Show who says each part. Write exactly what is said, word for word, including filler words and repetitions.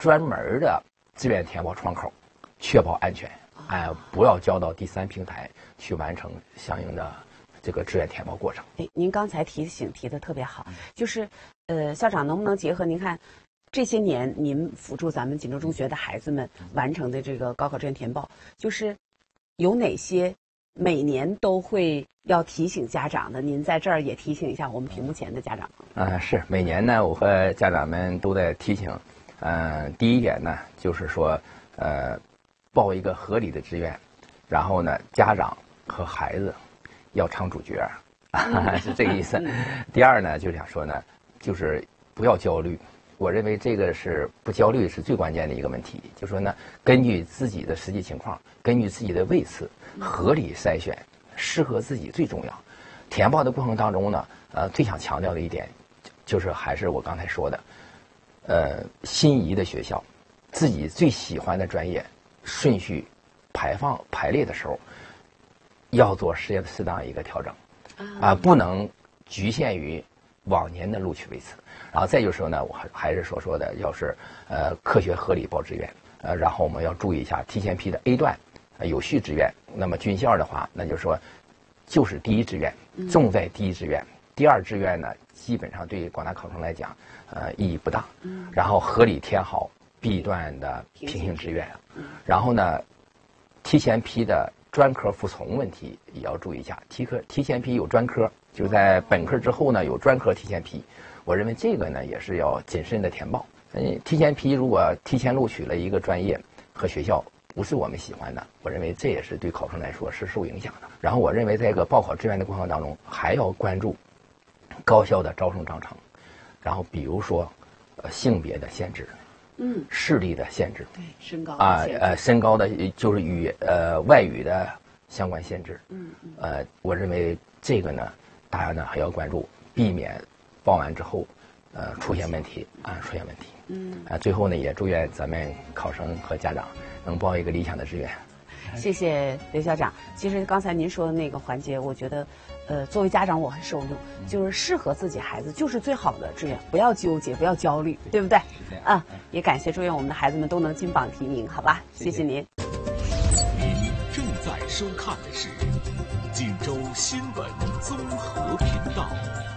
Speaker 1: 专门的志愿填报窗口，确保安全，哎、呃，不要交到第三平台去完成相应的这个志愿填报过程。
Speaker 2: 哎，您刚才提醒提的特别好，就是呃，校长能不能结合您看？这些年，您辅助咱们锦州中学的孩子们完成的这个高考志愿填报，就是有哪些每年都会要提醒家长的？您在这儿也提醒一下我们屏幕前的家长。
Speaker 1: 啊、呃，是每年呢，我和家长们都在提醒。呃，第一点呢，就是说，呃，报一个合理的志愿，然后呢，家长和孩子要唱主角，啊，是这个意思。第二呢，就想说呢，就是不要焦虑。我认为这个是不焦虑是最关键的一个问题，就说呢，根据自己的实际情况，根据自己的位次，合理筛选，适合自己最重要。填报的过程当中呢，呃，最想强调的一点，就是还是我刚才说的，呃，心仪的学校，自己最喜欢的专业，顺序排放排列的时候，要做适适当一个调整，啊、呃，不能局限于往年的录取位次。然后再就是说呢，我还还是所说的，要是呃科学合理报志愿，呃，然后我们要注意一下提前批的 A 段、呃、有序志愿。那么军校的话，那就是说就是第一志愿，重在第一志愿，第二志愿呢，基本上对于广大考生来讲，呃，意义不大。然后合理填好 B 段的平行志愿，然后呢，提前批的专科服从问题也要注意一下。提科提前批有专科，就在本科之后呢有专科提前批。我认为这个呢也是要谨慎的填报。嗯，提前批如果提前录取了一个专业和学校不是我们喜欢的，我认为这也是对考生来说是受影响的。然后我认为在这个报考志愿的过程当中，还要关注高校的招生章程，然后比如说呃性别的限制，
Speaker 2: 嗯，
Speaker 1: 视力的限制，
Speaker 2: 对，身高
Speaker 1: 啊呃身高的就是语呃外语的相关限制，
Speaker 2: 嗯嗯，
Speaker 1: 呃我认为这个呢大家呢还要关注，避免报完之后，呃，出现问题啊，出现问题。嗯。啊，最后呢，也祝愿咱们考生和家长能报一个理想的志愿。
Speaker 2: 谢谢刘校长。其实刚才您说的那个环节，我觉得，呃，作为家长我很受用，就是适合自己孩子就是最好的志愿，不要纠结，不要焦虑，对不对？啊，也感谢祝愿我们的孩子们都能金榜题名，好吧？谢谢您。
Speaker 3: 您正在收看的是锦州新闻综合频道。